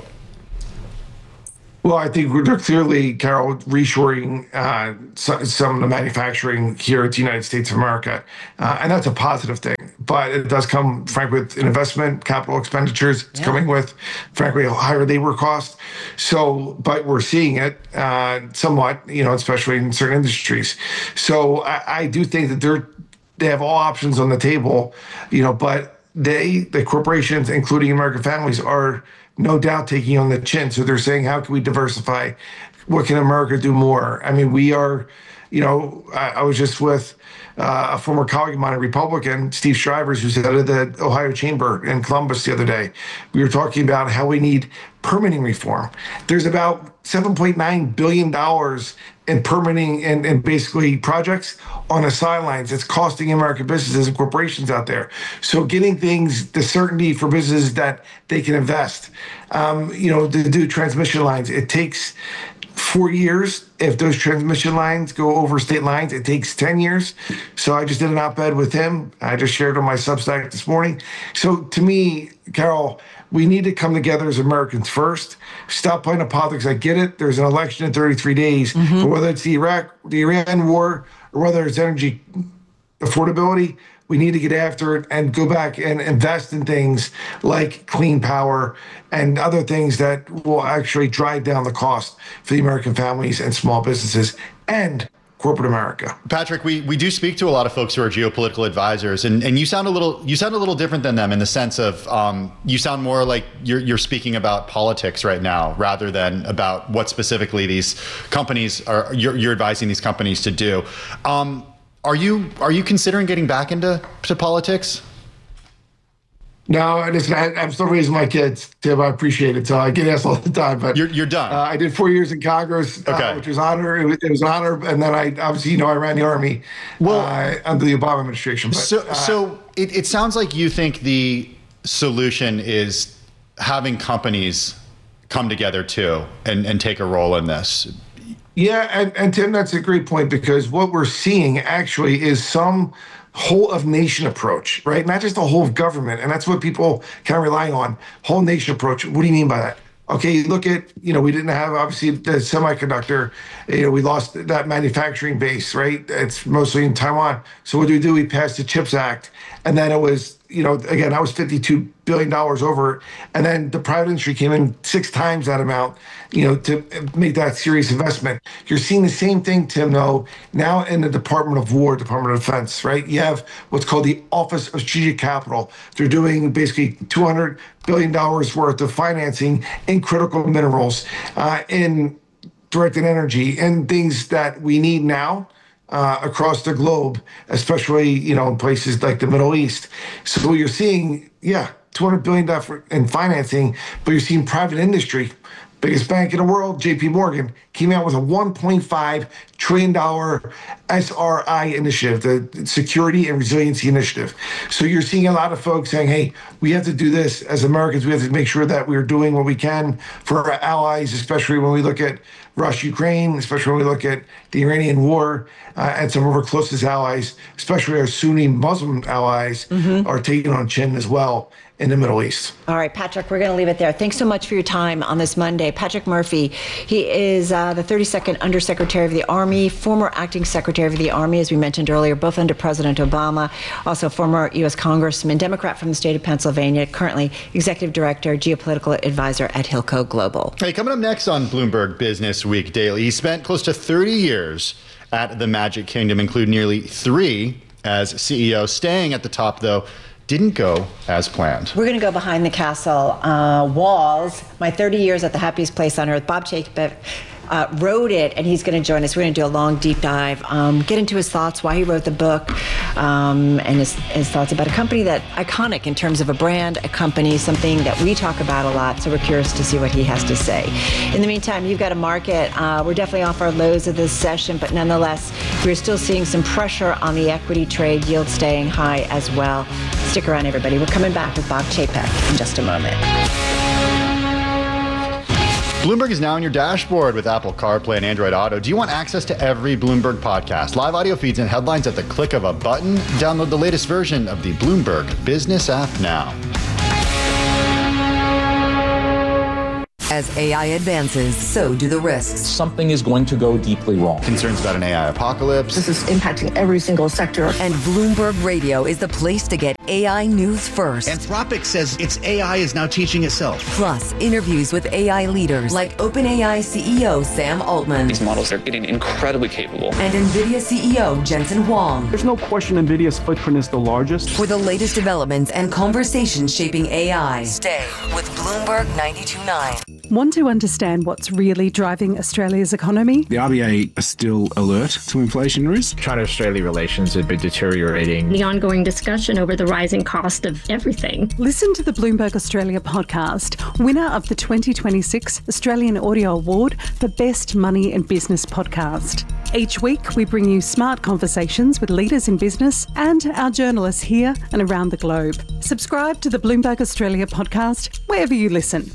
Well, I think they're clearly, Carol, reshoring uh, so, some of the manufacturing here at the United States of America. Uh, and that's a positive thing. But it does come, frankly, with investment, capital expenditures. It's yeah. coming with, frankly, a higher labor cost. So, but we're seeing it uh, somewhat, you know, especially in certain industries. So I, I do think that they're, they have all options on the table, you know, but they, the corporations, including American families, are no doubt taking on the chin. So they're saying, how can we diversify? What can America do more? I mean, we are, you know, I, I was just with uh, a former colleague of mine, a Republican, Steve Shrivers, who's head of the Ohio Chamber in Columbus the other day. We were talking about how we need permitting reform. There's about seven point nine billion dollars in permitting and, and basically projects on the sidelines. It's costing American businesses and corporations out there. So getting things, the certainty for businesses that they can invest, um, you know, to do transmission lines, it takes four years. If those transmission lines go over state lines, it takes ten years. So I just did an op-ed with him. I just shared on my Substack this morning. So to me, Carol, we need to come together as Americans first. Stop playing the politics. I get it. There's an election in thirty-three days. Mm-hmm. But whether it's the Iraq, the Iran war, or whether it's energy affordability, we need to get after it and go back and invest in things like clean power and other things that will actually drive down the cost for the American families and small businesses and corporate America. Patrick, we, we do speak to a lot of folks who are geopolitical advisors, and, and you sound a little you sound a little different than them in the sense of um, you sound more like you're you're speaking about politics right now rather than about what specifically these companies are you're, you're advising these companies to do. Um, are you are you considering getting back into to politics? No, listen, I, I'm still raising my kids, Tim. I appreciate it. So I get asked all the time, but you're you're done. Uh, I did four years in Congress, okay. uh, which was honor. It was, it was an honor, and then I obviously, you know, I ran the Army well, uh, under the Obama administration. But, so, uh, so it, it sounds like you think the solution is having companies come together too and and take a role in this. Yeah, and, and Tim, that's a great point, because what we're seeing actually is some whole of nation approach, right? Not just a whole of government. And that's what people kind of relying on. Whole nation approach. What do you mean by that? Okay, look at, you know, we didn't have obviously the semiconductor, you know, we lost that manufacturing base, right? It's mostly in Taiwan. So what do we do? We passed the CHIPS Act. And then it was, you know, again, that was fifty-two billion dollars over. And then the private industry came in six times that amount, you know, to make that serious investment. You're seeing the same thing, Tim, though, now in the Department of War, Department of Defense, right? You have what's called the Office of Strategic Capital. They're doing basically two hundred billion dollars worth of financing in critical minerals, uh, in directed energy, and things that we need now. Uh, across the globe, especially, you know, in places like the Middle East. So you're seeing, yeah, two hundred billion dollars in financing, but you're seeing private industry. Biggest bank in the world, J P Morgan, came out with a one point five trillion dollars S R I initiative, the Security and Resiliency Initiative. So you're seeing a lot of folks saying, hey, we have to do this as Americans. We have to make sure that we're doing what we can for our allies, especially when we look at Russia, Ukraine, especially when we look at the Iranian war, uh, and some of our closest allies, especially our Sunni Muslim allies, mm-hmm. are taking on chin as well in the Middle East. All right, Patrick, we're going to leave it there. Thanks so much for your time on this Monday. Patrick Murphy, he is uh, uh, the thirty-second Undersecretary of the Army, former Acting Secretary of the Army, as we mentioned earlier, both under President Obama, also former U S Congressman, Democrat from the state of Pennsylvania, currently Executive Director, Geopolitical Advisor at Hilco Global. Hey, coming up next on Bloomberg Business Week Daily, he spent close to thirty years at the Magic Kingdom, include nearly three as C E O. Staying at the top, though, didn't go as planned. We're going to go behind the castle uh, walls. My thirty years at the happiest place on earth. Bob Chapek uh, wrote it, and he's going to join us. We're going to do a long, deep dive, um, get into his thoughts, why he wrote the book, um, and his, his thoughts about a company that iconic in terms of a brand, a company, something that we talk about a lot. So we're curious to see what he has to say. In the meantime, you've got a market. Uh, we're definitely off our lows of this session, but nonetheless, we're still seeing some pressure on the equity trade, yield staying high as well. Stick around, everybody. We're coming back with Bob Chapek in just a moment. Bloomberg is now on your dashboard with Apple CarPlay and Android Auto. Do you want access to every Bloomberg podcast, live audio feeds, and headlines at the click of a button? Download the latest version of the Bloomberg Business app now. As A I advances, so do the risks. Something is going to go deeply wrong. Concerns about an A I apocalypse. This is impacting every single sector. And Bloomberg Radio is the place to get A I news first. Anthropic says its A I is now teaching itself. Plus, interviews with A I leaders like OpenAI C E O Sam Altman. These models are getting incredibly capable. And NVIDIA C E O Jensen Huang. There's no question NVIDIA's footprint is the largest. For the latest developments and conversations shaping A I, stay with Bloomberg ninety-two point nine. Want to understand what's really driving Australia's economy? The R B A are still alert to inflation risk. China-Australia relations have been deteriorating. The ongoing discussion over the rising cost of everything. Listen to the Bloomberg Australia podcast, winner of the twenty twenty-six Australian Audio Award for Best Money and Business Podcast. Each week, we bring you smart conversations with leaders in business and our journalists here and around the globe. Subscribe to the Bloomberg Australia podcast wherever you listen.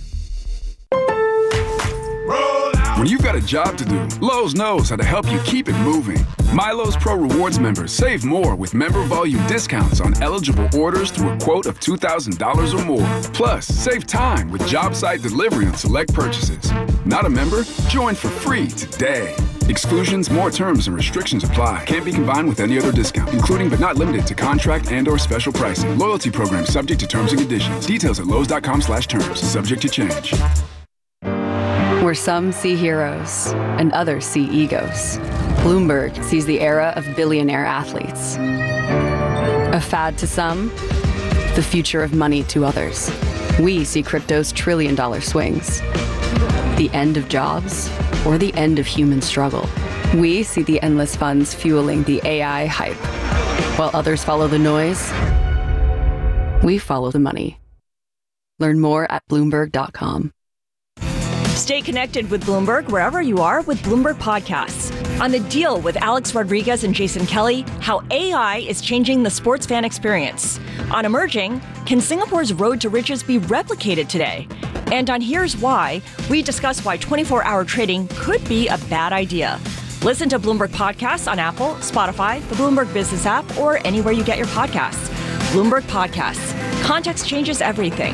When you've got a job to do, Lowe's knows how to help you keep it moving. My Lowe's Pro Rewards members save more with member volume discounts on eligible orders through a quote of two thousand dollars or more. Plus, save time with job site delivery on select purchases. Not a member? Join for free today. Exclusions, more terms, and restrictions apply. Can't be combined with any other discount, including but not limited to contract and or special pricing. Loyalty program subject to terms and conditions. Details at lowes.com slash terms. Subject to change. Where some see heroes and others see egos, Bloomberg sees the era of billionaire athletes. A fad to some, the future of money to others. We see crypto's trillion dollar swings. The end of jobs or the end of human struggle. We see the endless funds fueling the A I hype. While others follow the noise, we follow the money. Learn more at Bloomberg dot com. Stay connected with Bloomberg wherever you are with Bloomberg Podcasts. On The Deal with Alex Rodriguez and Jason Kelly, how A I is changing the sports fan experience. On Emerging, can Singapore's road to riches be replicated today? And on Here's Why, we discuss why twenty-four hour trading could be a bad idea. Listen to Bloomberg Podcasts on Apple, Spotify, the Bloomberg Business app, or anywhere you get your podcasts. Bloomberg Podcasts. Context changes everything.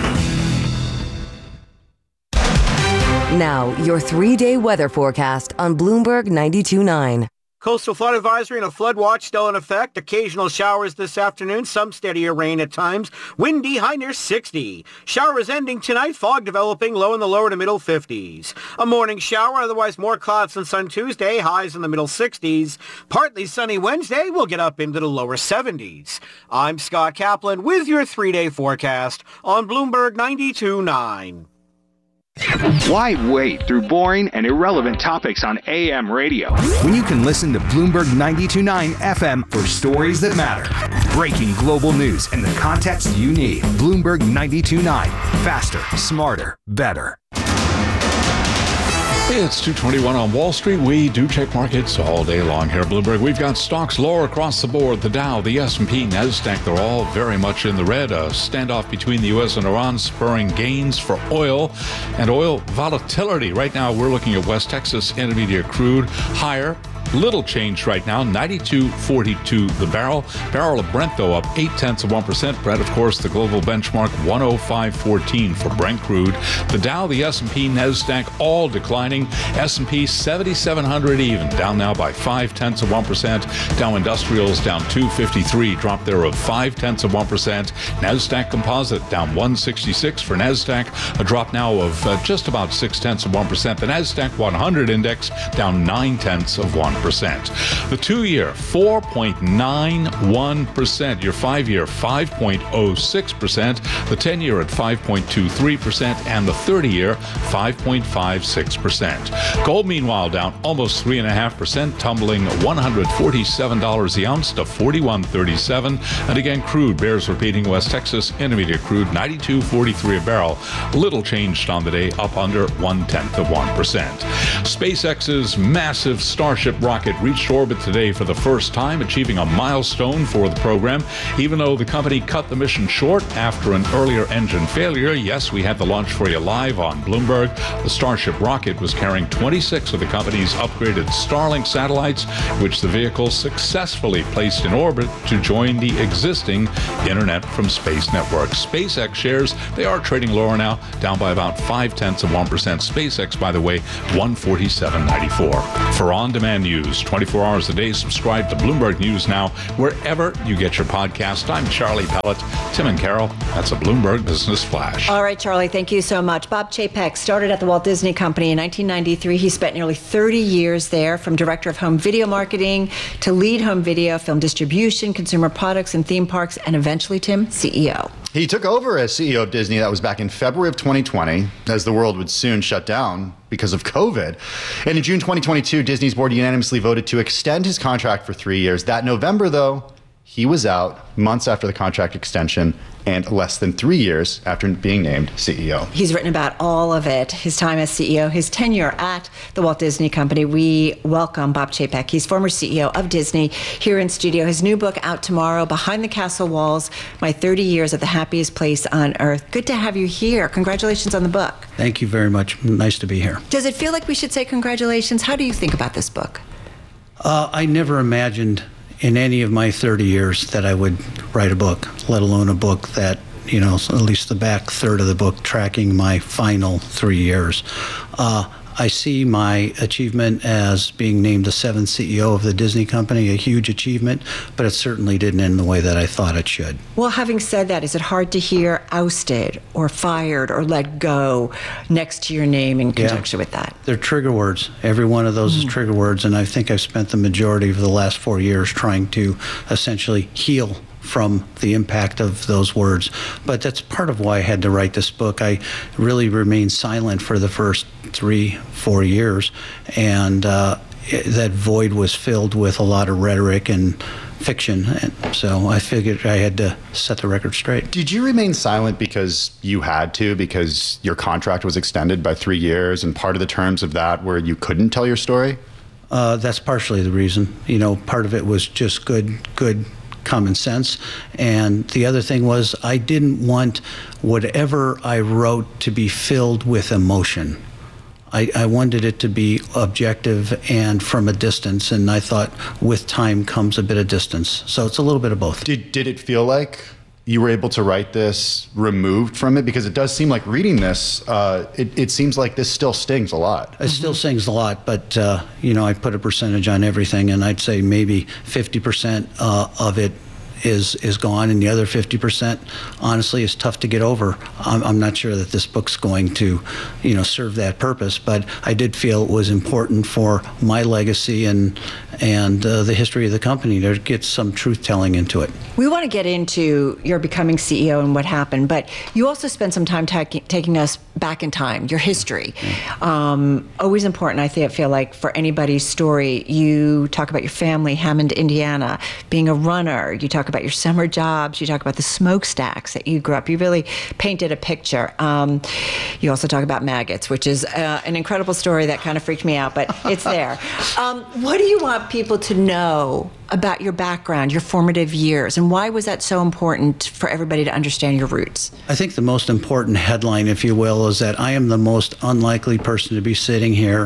Now, your three-day weather forecast on Bloomberg ninety-two point nine. Coastal flood advisory and a flood watch still in effect. Occasional showers this afternoon, some steadier rain at times. Windy, high near sixty. Showers ending tonight, fog developing, low in the lower to middle fifties. A morning shower, otherwise more clouds than sun Tuesday, highs in the middle sixties. Partly sunny Wednesday, we'll get up into the lower seventies. I'm Scott Kaplan with your three-day forecast on Bloomberg ninety-two point nine. Why wait through boring and irrelevant topics on A M radio when you can listen to Bloomberg ninety-two point nine F M for stories that matter? Breaking global news and the context you need. Bloomberg ninety-two point nine. Faster, smarter, better. It's two twenty-one on Wall Street. We do check markets all day long here at Bloomberg. We've got stocks lower across the board. The Dow, the S and P, NASDAQ, they're all very much in the red. A standoff between the U S and Iran spurring gains for oil and oil volatility. Right now, we're looking at West Texas Intermediate crude higher little change right now, ninety-two forty-two the barrel. Barrel of Brent, though, up eight tenths of one percent. Brent, of course, the global benchmark, one oh five fourteen for Brent crude. The Dow, the S and P, NASDAQ, all declining. S and P seventy-seven hundred even, down now by five tenths of one percent. Dow Industrials down two fifty-three, drop there of five tenths of one percent. NASDAQ Composite down one sixty-six for NASDAQ, a drop now of uh, just about six tenths of one percent. The NASDAQ one hundred index down nine tenths of one percent. The two-year, four point nine one percent. Your five-year, five point oh six percent. The ten-year at five point two three percent. And the thirty-year, five point five six percent. Gold, meanwhile, down almost three point five percent, tumbling one hundred forty-seven dollars the ounce to forty-one thirty-seven. And again, crude bears repeating. West Texas Intermediate crude, ninety-two forty-three a barrel. Little changed on the day, up under one-tenth of one percent. SpaceX's massive Starship rocket reached orbit today for the first time, achieving a milestone for the program. Even though the company cut the mission short after an earlier engine failure, yes, we had the launch for you live on Bloomberg. The Starship rocket was carrying twenty-six of the company's upgraded Starlink satellites, which the vehicle successfully placed in orbit to join the existing Internet from Space network. SpaceX shares, they are trading lower now, down by about five tenths of one percent. SpaceX, by the way, one forty-seven ninety-four. For on-demand news, twenty-four hours a day, subscribe to Bloomberg News Now wherever you get your podcast. I'm Charlie Pellet. Tim and Carol, that's a Bloomberg Business Flash. All right, Charlie, thank you so much. Bob Chapek started at the Walt Disney Company in nineteen ninety-three. He spent nearly thirty years there, from director of home video marketing to lead home video, film distribution, consumer products and theme parks, and eventually, Tim, C E O. He took over as C E O of Disney. That was back in February of twenty twenty, as the world would soon shut down because of COVID. And in June twenty twenty-two, Disney's board unanimously voted to extend his contract for three years. That November, though, he was out months after the contract extension and less than three years after being named C E O. He's written about all of it, his time as C E O, his tenure at the Walt Disney Company. We welcome Bob Chapek. He's former C E O of Disney, here in studio. His new book out tomorrow, Behind the Castle Walls, My thirty years at the Happiest Place on Earth. Good to have you here. Congratulations on the book. Thank you very much. Nice to be here. Does it feel like we should say congratulations? How do you think about this book? Uh, I never imagined in any of my thirty years that I would write a book, let alone a book that, you know, at least the back third of the book tracking my final three years. Uh, I see my achievement as being named the seventh C E O of the Disney Company, a huge achievement, but it certainly didn't end the way that I thought it should. Well, having said that, is it hard to hear ousted or fired or let go next to your name in conjunction yeah. with that? They're trigger words. Every one of those mm. is trigger words, and I think I've spent the majority of the last four years trying to essentially heal from the impact of those words. But that's part of why I had to write this book. I really remained silent for the first three, four years, and uh, it, that void was filled with a lot of rhetoric and fiction, and so I figured I had to set the record straight. Did you remain silent because you had to, because your contract was extended by three years, and part of the terms of that were you couldn't tell your story? Uh, that's partially the reason. You know, part of it was just good, good common sense. And the other thing was I didn't want whatever I wrote to be filled with emotion. I, I wanted it to be objective and from a distance, and I thought with time comes a bit of distance. So it's a little bit of both. Did, did it feel like you were able to write this removed from it? Because it does seem like reading this, uh, it, it seems like this still stings a lot. It still stings a lot, but, uh, you know, I put a percentage on everything, and I'd say maybe fifty percent uh, of it is is gone, and the other fifty percent, honestly, is tough to get over. I'm, I'm not sure that this book's going to, you know, serve that purpose, but I did feel it was important for my legacy and and uh, the history of the company to get some truth-telling into it. We want to get into your becoming C E O and what happened, but you also spent some time ta- taking us back in time, your history. Um, always important, I think, I feel like, for anybody's story. You talk about your family, Hammond, Indiana, being a runner. You talk about your summer jobs. You talk about the smokestacks that you grew up. You really painted a picture. Um, you also talk about maggots, which is uh, an incredible story that kind of freaked me out, but it's there. Um, what do you want people to know about your background, your formative years, and why was that so important for everybody to understand your roots? I think the most important headline, if you will, is that I am the most unlikely person to be sitting here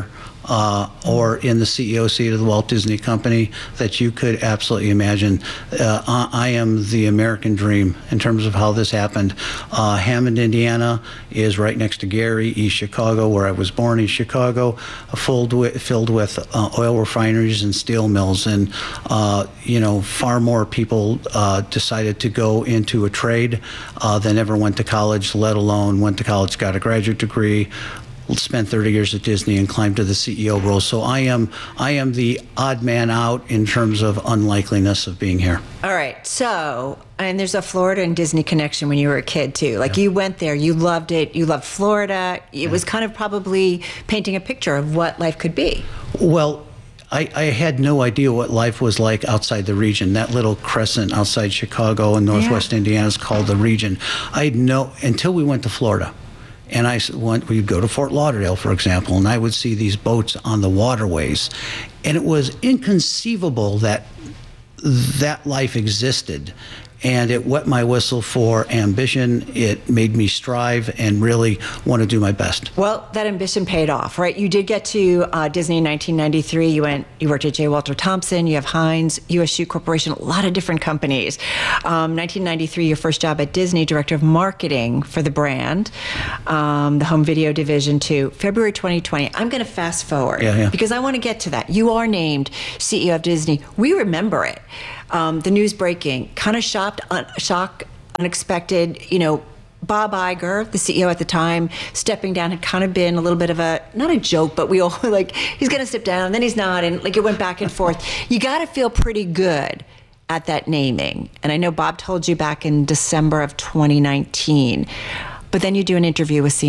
uh, or in the C E O seat of the Walt Disney Company that you could absolutely imagine. Uh, I, I am the American dream in terms of how this happened. Uh, Hammond, Indiana is right next to Gary, East Chicago, where I was born, East Chicago, filled with, filled with uh, oil refineries and steel mills. And, uh, you know, far more people uh, decided to go into a trade uh, than ever went to college, let alone went to college, got a graduate degree, spent thirty years at Disney and climbed to the C E O role. So I am I am the odd man out in terms of unlikeliness of being here. All right. So, and there's a Florida and Disney connection when you were a kid too. Like you went there, you loved it, you loved Florida. It yeah. was kind of probably painting a picture of what life could be. Well, I, I had no idea what life was like outside the region. That little crescent outside Chicago and Northwest yeah. Indiana is called the region. I had no, until we went to Florida. And I went, we'd go to Fort Lauderdale, for example, and I would see these boats on the waterways. And it was inconceivable that that life existed. And it wet my whistle for ambition. It made me strive and really want to do my best. Well, that ambition paid off, right? You did get to uh, Disney in nineteen ninety-three. You went, you worked at J. Walter Thompson. You have Heinz, U S Shoe Corporation, a lot of different companies. Um, nineteen ninety-three, your first job at Disney, director of marketing for the brand, um, the home video division too. February twenty twenty. I'm going to fast forward yeah, yeah. because I want to get to that. You are named C E O of Disney. We remember it. Um, the news breaking, kind of shocked, un- shock, unexpected, you know, Bob Iger, the C E O at the time, stepping down had kind of been a little bit of a, not a joke, but we all like, he's going to step down, then he's not, and like it went back and forth. You got to feel pretty good at that naming. And I know Bob told you back in December of twenty nineteen, but then you do an interview with C N N.